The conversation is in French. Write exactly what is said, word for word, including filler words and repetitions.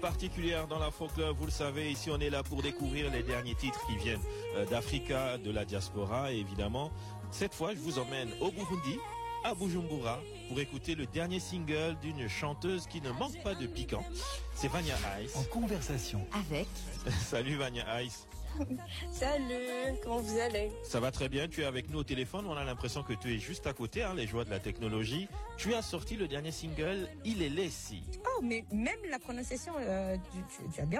Particulière dans la folklore, vous le savez, ici on est là pour découvrir les derniers titres qui viennent d'Africa, de la diaspora, et évidemment, cette fois je vous emmène au Burundi, à Bujumbura, pour écouter le dernier single d'une chanteuse qui ne manque pas de piquant. C'est Vania Ice. En conversation avec. Salut Vania Ice. Salut, comment vous allez? Ça va très bien, tu es avec nous au téléphone, on a l'impression que tu es juste à côté, hein, les joies de la technologie. Tu as sorti le dernier single, Il est laissé. Oh, mais même la prononciation, euh, tu, tu, tu as bien